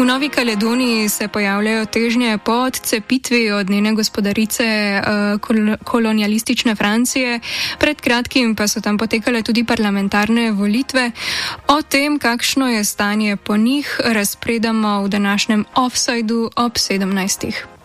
V Novi Kaledoniji se pojavljajo težnje po odcepitvi od njene gospodarice kolonialistične Francije. Pred kratkim pa so tam potekale tudi parlamentarne volitve. O tem, kakšno je stanje po njih, razpredamo v današnjem Offsideu ob 17.